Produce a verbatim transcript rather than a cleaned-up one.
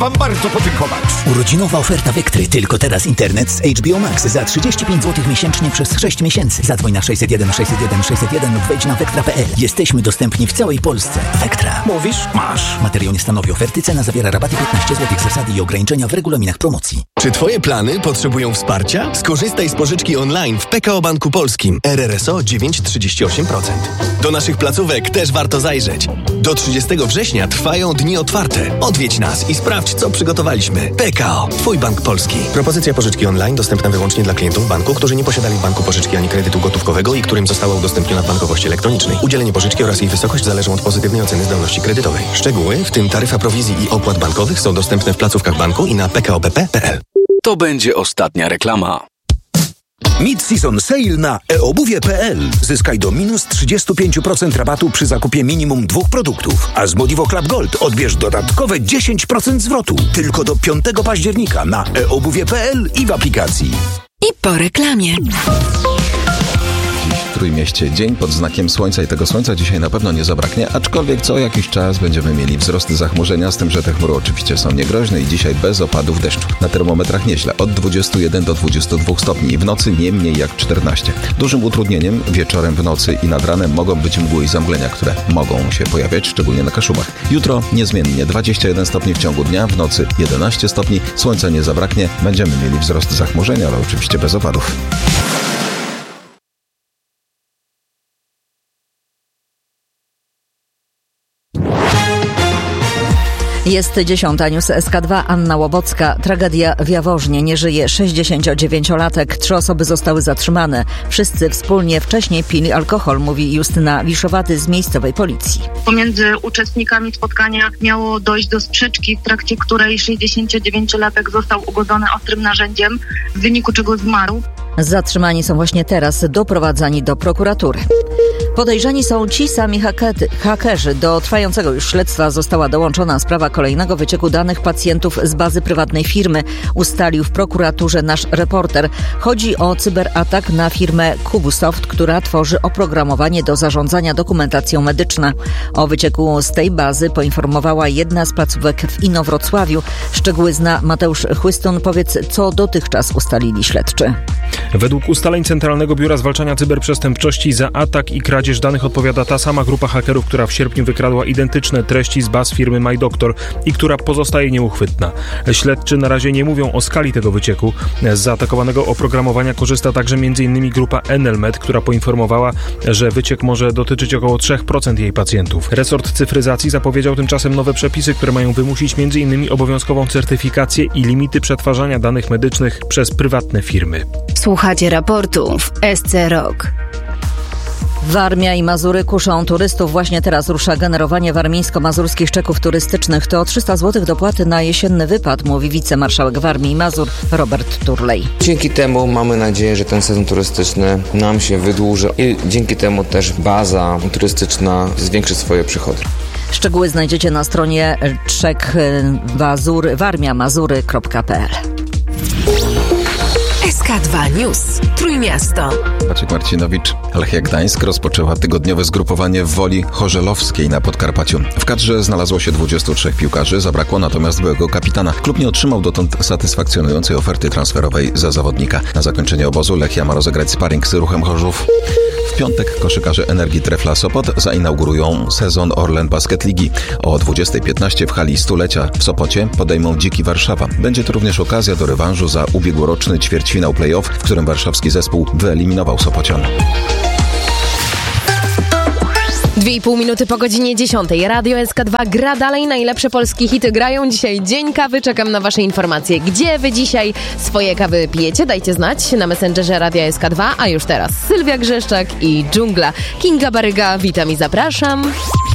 wam bardzo podziękować. Urodzinowa oferta Vectry. Tylko teraz internet z H B O Max za trzydzieści pięć złotych miesięcznie przez sześć miesięcy. Zadzwoń na sześćset jeden sześćset jeden sześćset jeden lub wejdź na vectra kropka p l. Jesteśmy dostępni w całej Polsce. Vectra. Mówisz? Masz. Materiał nie stanowi oferty. Cena zawiera rabaty piętnaście złotych. Zasady i ograniczenia w regulaminach promocji. Czy twoje plany potrzebują wsparcia? Skorzystaj z pożyczki online w P K O Banku Polskim. R R S O dziewięć przecinek trzydzieści osiem procent. Do naszych placówek też warto zajrzeć. Do trzydziestego września trwają dni otwarte. Odwiedź nas i sprawdź, co przygotowaliśmy. P K O. Twój bank polski. Propozycja pożyczki online dostępna wyłącznie dla klientów banku, którzy nie posiadali w banku pożyczki ani kredytu gotówkowego i którym została udostępniona w bankowości elektronicznej. Udzielenie pożyczki oraz jej wysokość zależą od pozytywnej oceny zdolności kredytowej. Szczegóły, w tym taryfa prowizji i opłat bankowych, są dostępne w placówkach banku i na p k o b p kropka p l. To będzie ostatnia reklama. Mid-season sale na e obuwie kropka p l. Zyskaj do minus trzydzieści pięć procent rabatu przy zakupie minimum dwóch produktów. A z Modivo Club Gold odbierz dodatkowe dziesięć procent zwrotu. Tylko do piątego października na e obuwie kropka p l i w aplikacji. I po reklamie. W Trójmieście dzień pod znakiem słońca i tego słońca dzisiaj na pewno nie zabraknie, aczkolwiek co jakiś czas będziemy mieli wzrosty zachmurzenia, z tym, że te chmury oczywiście są niegroźne i dzisiaj bez opadów deszczu. Na termometrach nieźle, od dwudziestu jeden do dwudziestu dwóch stopni, w nocy nie mniej jak czternaście. Dużym utrudnieniem wieczorem, w nocy i nad ranem mogą być mgły i zamglenia, które mogą się pojawiać, szczególnie na Kaszubach. Jutro niezmiennie dwadzieścia jeden stopni w ciągu dnia, w nocy jedenaście stopni, słońca nie zabraknie, będziemy mieli wzrost zachmurzenia, ale oczywiście bez opadów. Jest dziesiąta, news S K dwa, Anna Łobocka. Tragedia w Jaworznie. Nie żyje sześćdziesięciodziewięciolatek. Trzy osoby zostały zatrzymane. Wszyscy wspólnie wcześniej pili alkohol, mówi Justyna Wiszowaty z miejscowej policji. Pomiędzy uczestnikami spotkania miało dojść do sprzeczki, w trakcie której sześćdziesięciodziewięciolatek został ugodzony ostrym narzędziem, w wyniku czego zmarł. Zatrzymani są właśnie teraz, doprowadzani do prokuratury. Podejrzani są ci sami hakety, hakerzy. Do trwającego już śledztwa została dołączona sprawa kolejnego wycieku danych pacjentów z bazy prywatnej firmy, ustalił w prokuraturze nasz reporter. Chodzi o cyberatak na firmę Kubusoft, która tworzy oprogramowanie do zarządzania dokumentacją medyczną. O wycieku z tej bazy poinformowała jedna z placówek w Inowrocławiu. Szczegóły zna Mateusz Chłystun. Powiedz, co dotychczas ustalili śledczy. Według ustaleń Centralnego Biura Zwalczania Cyberprzestępczości za atak i kradzież danych odpowiada ta sama grupa hakerów, która w sierpniu wykradła identyczne treści z baz firmy MyDoctor i która pozostaje nieuchwytna. Śledczy na razie nie mówią o skali tego wycieku. Z zaatakowanego oprogramowania korzysta także m.in. grupa Enelmed, która poinformowała, że wyciek może dotyczyć około trzy procent jej pacjentów. Resort cyfryzacji zapowiedział tymczasem nowe przepisy, które mają wymusić m.in. obowiązkową certyfikację i limity przetwarzania danych medycznych przez prywatne firmy. Słuchacie raportu w S C Rock. Warmia i Mazury kuszą turystów. Właśnie teraz rusza generowanie warmińsko-mazurskich czeków turystycznych. To trzysta złotych dopłaty na jesienny wypad, mówi wicemarszałek Warmii i Mazur Robert Turlej. Dzięki temu mamy nadzieję, że ten sezon turystyczny nam się wydłuży i dzięki temu też baza turystyczna zwiększy swoje przychody. Szczegóły znajdziecie na stronie czek warmia mazury kropka p l. S K dwa News. Trójmiasto. Maciek Marcinowicz. Lechia Gdańsk rozpoczęła tygodniowe zgrupowanie w Woli Chorzelowskiej na Podkarpaciu. W kadrze znalazło się dwudziestu trzech piłkarzy, zabrakło natomiast byłego kapitana. Klub nie otrzymał dotąd satysfakcjonującej oferty transferowej za zawodnika. Na zakończenie obozu Lechia ma rozegrać sparring z Ruchem Chorzów. W piątek koszykarze Energii Trefla Sopot zainaugurują sezon Orlen Basket Ligi. O dwudziestej piętnaście w hali stulecia w Sopocie podejmą Dziki Warszawa. Będzie to również okazja do rewanżu za ubiegłoroczny ćwierćfinał play-off, w którym warszawski zespół wyeliminował Sopocian. Dwie i pół minuty po godzinie dziesiątej. Radio S K dwa gra dalej. Najlepsze polskie hity grają dzisiaj. Dzień kawy. Czekam na wasze informacje. Gdzie wy dzisiaj swoje kawy pijecie? Dajcie znać na Messengerze Radia S K dwa. A już teraz Sylwia Grzeszczak i Dżungla. Kinga Baryga. Witam i zapraszam.